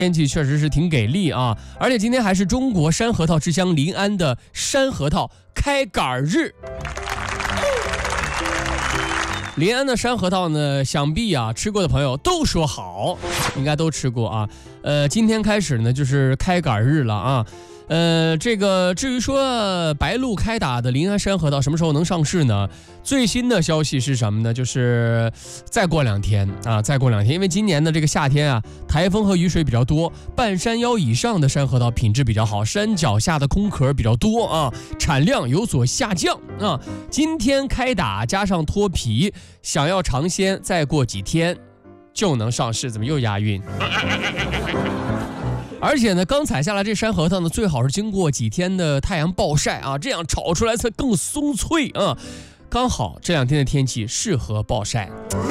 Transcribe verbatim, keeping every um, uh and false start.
天气确实是挺给力啊，而且今天还是中国山核桃之乡临安的山核桃开杆日。临安的山核桃呢，想必啊吃过的朋友都说好，应该都吃过啊。呃，今天开始呢就是开杆日了啊。呃，这个至于说白露开打的临安山核桃什么时候能上市呢？最新的消息是什么呢？就是再过两天啊，再过两天，因为今年的这个夏天啊，台风和雨水比较多，半山腰以上的山核桃品质比较好，山脚下的空壳比较多啊，产量有所下降啊。今天开打加上脱皮，想要尝鲜，再过几天就能上市，怎么又押韵？而且呢，刚采下来这山核桃呢，最好是经过几天的太阳暴晒啊，这样炒出来才更松脆啊。刚好这两天的天气适合暴晒。